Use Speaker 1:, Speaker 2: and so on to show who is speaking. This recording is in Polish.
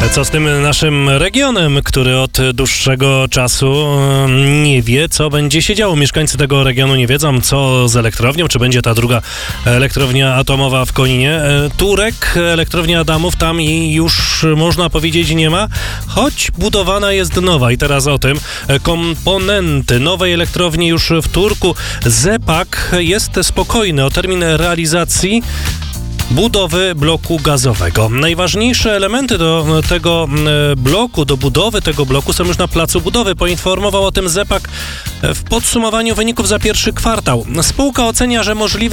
Speaker 1: Co z tym naszym regionem, który od dłuższego czasu nie wie, co będzie się działo? Mieszkańcy tego regionu nie wiedzą, co z elektrownią, czy będzie ta druga elektrownia atomowa w Koninie. Turek, elektrownia Adamów, tam i już można powiedzieć nie ma, choć budowana jest nowa. I teraz o tym. Komponenty nowej elektrowni już w Turku. ZE-PAK jest spokojny o termin realizacji budowy bloku gazowego. Najważniejsze elementy do tego bloku, do budowy tego bloku są już na placu budowy. Poinformował o tym ZE-PAK w podsumowaniu wyników za pierwszy kwartał. Spółka ocenia, że możliwe